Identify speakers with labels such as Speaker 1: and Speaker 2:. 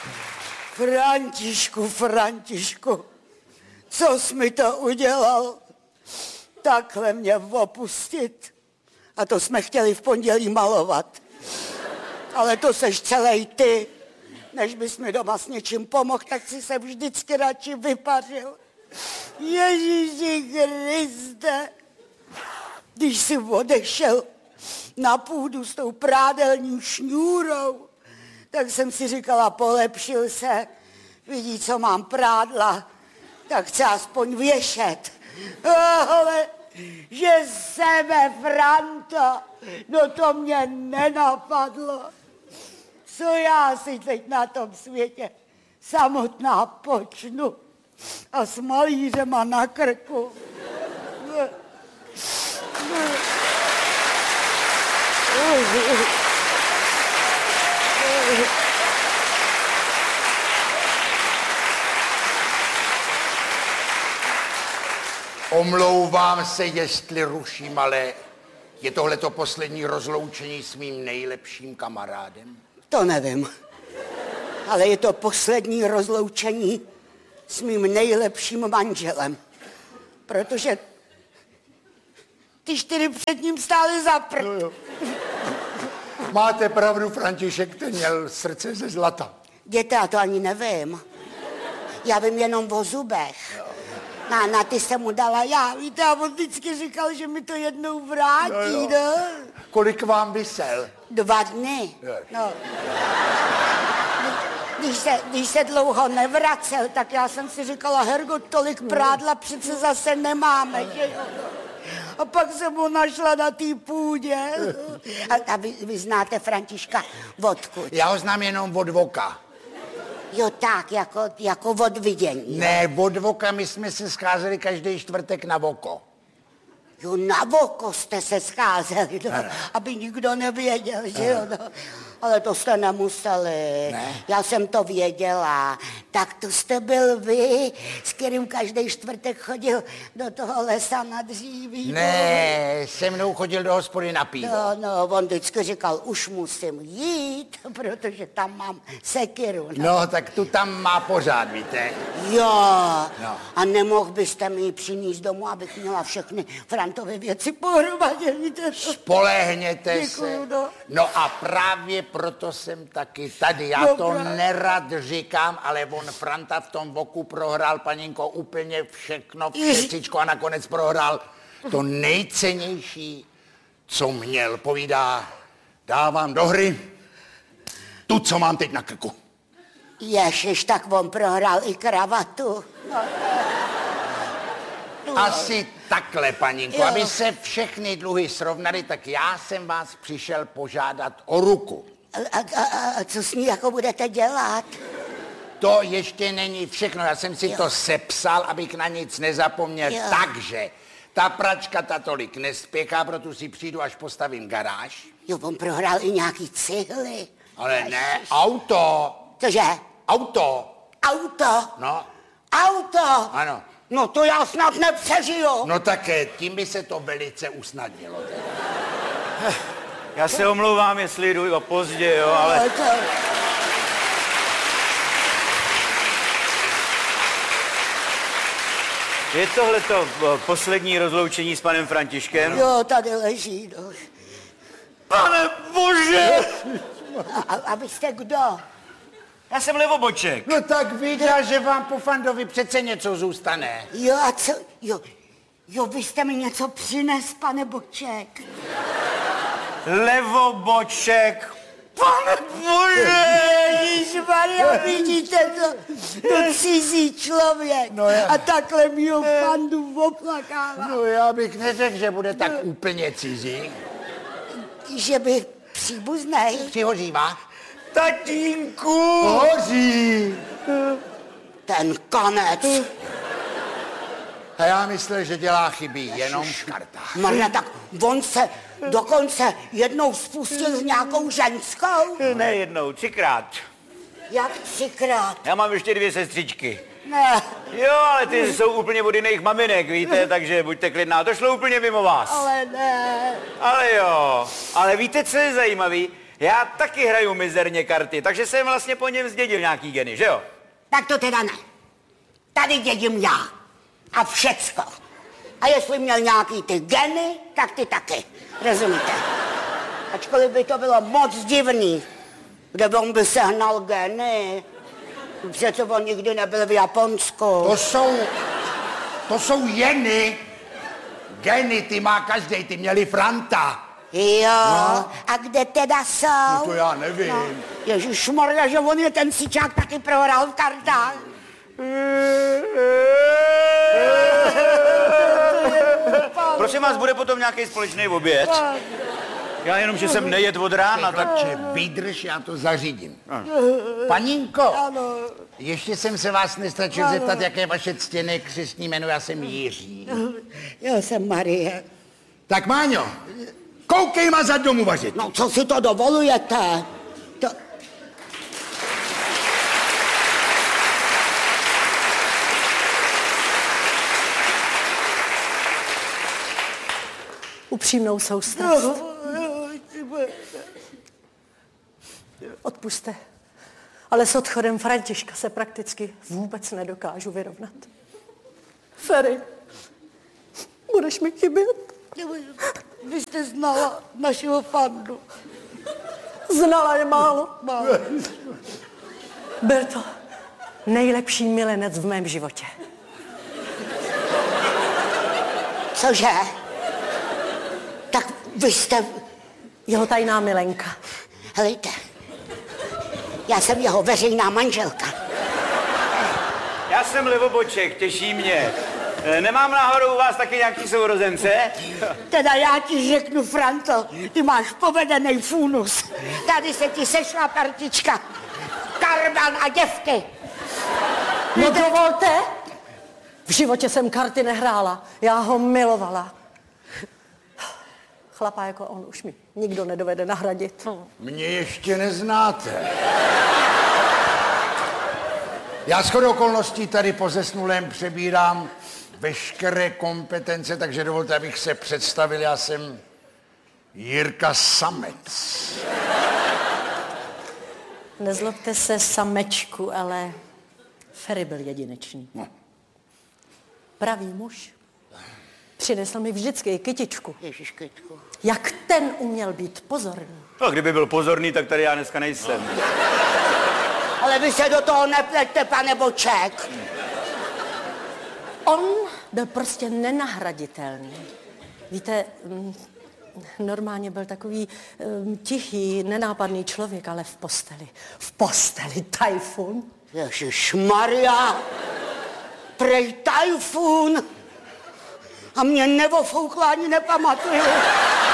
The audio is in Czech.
Speaker 1: Františku, co jsi mi to udělal? Takhle mě opustit. A to jsme chtěli v pondělí malovat. Ale to seš celej ty. Než bys mi doma s něčím pomohl, tak si se vždycky radši vypařil. Ježíši Kriste. Když jsi odešel na půdu s tou prádelní šňůrou, tak jsem si říkala, polepšil se, vidí, co mám prádla, tak chce aspoň věšet. Ale že sebe, Franto, no to mě nenapadlo. Co já si teď na tom světě samotná počnu a s malířema na krku.
Speaker 2: Omlouvám se, jestli ruším, ale je tohleto poslední rozloučení s mým nejlepším kamarádem?
Speaker 1: To nevím, ale je to poslední rozloučení s mým nejlepším manželem, protože ty 4 před ním stály za prd.
Speaker 2: No, máte pravdu, František, ten měl srdce ze zlata.
Speaker 1: Děte, já to ani nevím. Já vím jenom o zubech. Na ty jsem mu dala já, víte, a on vždycky říkal, že mi to jednou vrátí, no.
Speaker 2: Kolik vám visel?
Speaker 1: 2 dny, no. Když se dlouho nevracel, tak já jsem si říkala, Hergo, tolik prádla přece zase nemáme, že jo. A pak jsem ho našla na té půdě. A vy znáte Františka odkud?
Speaker 2: Já ho znám jenom od voka.
Speaker 1: Jo, tak, jako od vidění.
Speaker 2: Ne, od voka, my jsme se scházeli každý čtvrtek na voko.
Speaker 1: Jo, na voko jste se scházeli, no, aby nikdo nevěděl, že jo, no. Ale to jste nemuseli.
Speaker 2: Ne.
Speaker 1: Já jsem to věděla. Tak to jste byl vy, s kterým každý čtvrtek chodil do toho lesa na dříví.
Speaker 2: Ne, se mnou chodil do hospody na pivo.
Speaker 1: No, on vždycky říkal, už musím jít, protože tam mám sekiru.
Speaker 2: No, tak tu tam má pořád, víte.
Speaker 1: Jo,
Speaker 2: no.
Speaker 1: A nemohl byste mi ji přinést domů, abych měla všechny Frantovy věci pohromadě, víte?
Speaker 2: Spolehněte
Speaker 1: Děkuju,
Speaker 2: se.
Speaker 1: no.
Speaker 2: No a právě proto jsem taky tady. Já to nerad říkám, ale on Franta v tom voku prohrál, paninko, úplně všechno, všecičko a nakonec prohrál to nejcennější, co měl. Povídá, dávám do hry tu, co mám teď na krku.
Speaker 1: Ježiš, tak on prohrál i kravatu.
Speaker 2: Asi takhle, paninko, aby se všechny dluhy srovnaly, tak já jsem vás přišel požádat o ruku.
Speaker 1: A co s ní jako budete dělat?
Speaker 2: To ještě není všechno, já jsem si to sepsal, abych na nic nezapomněl, takže ta pračka ta tolik nespěchá, proto si přijdu, až postavím garáž.
Speaker 1: Jo, on prohrál i nějaký cihly.
Speaker 2: Ale ne, auto.
Speaker 1: Cože?
Speaker 2: Auto.
Speaker 1: Auto?
Speaker 2: No.
Speaker 1: Auto?
Speaker 2: Ano.
Speaker 1: No to já snad nepřežiju.
Speaker 2: No tak tím by se to velice usnadnilo.
Speaker 3: Já se omlouvám, jestli jdu pozdě, jo, ale... Je tohleto poslední rozloučení s panem Františkem?
Speaker 1: Jo, tady leží, no.
Speaker 3: Pane Bože!
Speaker 1: A vy jste kdo?
Speaker 3: Já jsem Levoboček.
Speaker 2: No tak víte, že vám po Fandovi přece něco zůstane.
Speaker 1: Jo, a co? Jo, vy jste mi něco přines, pane Boček.
Speaker 3: Levoboček. Pane Bože!
Speaker 1: Ježišmarja, vidíte to cizí člověk.
Speaker 2: No já.
Speaker 1: A takhle mýho Fandu oplakává.
Speaker 2: No já bych neřekl, že bude tak úplně cizí.
Speaker 1: Že by příbuznej.
Speaker 2: Přihořívá?
Speaker 3: Tatínku!
Speaker 2: Hoří!
Speaker 1: Ten konec.
Speaker 2: A já myslel, že dělá chyby, jenom škartá.
Speaker 1: Marna, tak on se dokonce jednou spustil s nějakou ženskou?
Speaker 3: Ne jednou, 3krát.
Speaker 1: Jak 3krát?
Speaker 3: Já mám ještě 2 sestřičky.
Speaker 1: Ne.
Speaker 3: Jo, ale ty jsou úplně od jiných maminek, víte, takže buďte klidná, to šlo úplně mimo vás.
Speaker 1: Ale ne.
Speaker 3: Ale jo, ale víte, co je zajímavý? Já taky hraju mizerně karty, takže jsem vlastně po něm zdědil nějaký geny, že jo?
Speaker 1: Tak to teda ne. Tady dědím já. A všecko. A jestli měl nějaký ty geny, tak ty taky. Rozumíte? Ačkoliv by to bylo moc divný, kde on by sehnal geny. Přece on nikdy nebyl v Japonsku.
Speaker 2: To jsou jeny. Geny, ty má každej, ty měli Franta.
Speaker 1: Jo, no. A kde teda jsou?
Speaker 2: No to já nevím. No.
Speaker 1: Ježišmarja, že on je ten sičák taky prohrál v kartách.
Speaker 3: Prosím vás, bude potom nějaký společný oběd? Já jenom, že jsem nejet od rána, tak...
Speaker 2: Vydrž, já to zařídím. Paninko, ano. Ještě jsem se vás nestačil zeptat, jaké je vaše ctěné křestní jméno, já jsem Jiří.
Speaker 1: Já jsem Marie.
Speaker 2: Tak Máňo, koukej ma za domu vařit.
Speaker 1: No, co si to dovolujete? To...
Speaker 4: Upřímnou soustrast. Odpusťte, ale s odchodem Františka se prakticky vůbec nedokážu vyrovnat. Ferry, budeš mi chybět?
Speaker 1: Vy jste znala našeho Fandu.
Speaker 4: Znala je málo. Byl to nejlepší milenec v mém životě.
Speaker 1: Cože? Tak vy jste...
Speaker 4: Jeho tajná milenka.
Speaker 1: Helejte, já jsem jeho veřejná manželka.
Speaker 3: Já jsem Livoboček, těší mě. Nemám náhodou u vás taky nějaký sourozence?
Speaker 1: Teda já ti řeknu, Franto, ty máš povedený funus. Tady se ti sešla partička. Karban a děvky.
Speaker 4: No dovolte. V životě jsem karty nehrála. Já ho milovala. Chlapa jako on už mi nikdo nedovede nahradit.
Speaker 2: Mě ještě neznáte. Já shodou okolností tady po zesnulém přebírám veškeré kompetence, takže dovolte, abych se představil. Já jsem Jirka Samec.
Speaker 4: Nezlobte se, samečku, ale Ferry byl jedinečný.
Speaker 2: No.
Speaker 4: Pravý muž. Přinesl mi vždycky kytičku.
Speaker 1: Ježiš, kytku.
Speaker 4: Jak ten uměl být pozorný.
Speaker 3: No, kdyby byl pozorný, tak tady já dneska nejsem.
Speaker 1: Ale vy se do toho nepleťte, pane Boček.
Speaker 4: On byl prostě nenahraditelný. Víte, normálně byl takový tichý, nenápadný člověk, ale v posteli tajfun.
Speaker 1: Ježišmarja, prej tajfun. A mě nevofoukla ani nepamatuju.